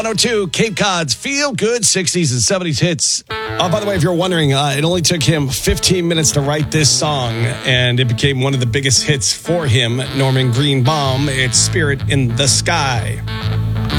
102, Cape Cod's Feel Good 60s and 70s hits. By the way, if you're wondering, it only took him 15 minutes to write this song, and it became one of the biggest hits for him. Norman Greenbaum, it's Spirit in the Sky.